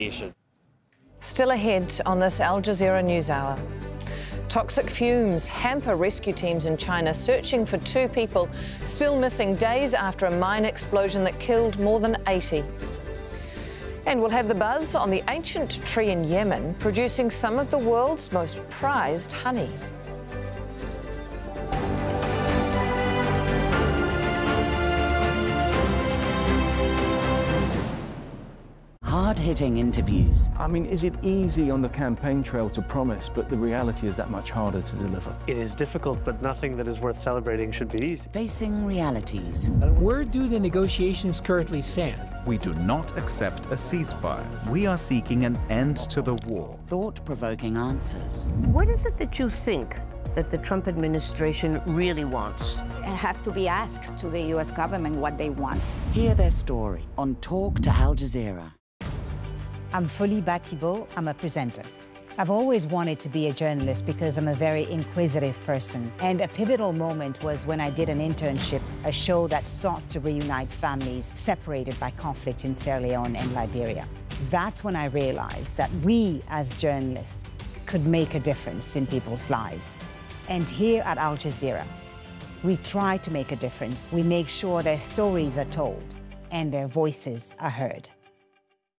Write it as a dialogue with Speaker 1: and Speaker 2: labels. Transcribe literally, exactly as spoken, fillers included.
Speaker 1: Still ahead on this Al Jazeera NewsHour. Toxic fumes hamper rescue teams in China searching for two people still missing days after a mine explosion that killed more than eighty. And we'll have the buzz on the ancient tree in Yemen producing some of the world's most prized honey.
Speaker 2: Hard-hitting interviews.
Speaker 3: I mean, is it easy on the campaign trail to promise, but the reality is that much harder to deliver?
Speaker 4: It is difficult, but nothing that is worth celebrating should be easy.
Speaker 2: Facing realities.
Speaker 5: Where do the negotiations currently stand?
Speaker 6: We do not accept a ceasefire. We are seeking an end to the war.
Speaker 2: Thought-provoking answers.
Speaker 7: What is it that you think that the Trump administration really wants?
Speaker 8: It has to be asked to the U S government what they want.
Speaker 2: Hear their story on Talk to Al Jazeera.
Speaker 9: I'm Foliba Thibault. I'm a presenter. I've always wanted to be a journalist because I'm a very inquisitive person. And a pivotal moment was when I did an internship, a show that sought to reunite families separated by conflict in Sierra Leone and Liberia. That's when I realized that we, as journalists, could make a difference in people's lives. And here at Al Jazeera, we try to make a difference. We make sure their stories are told and their voices are heard.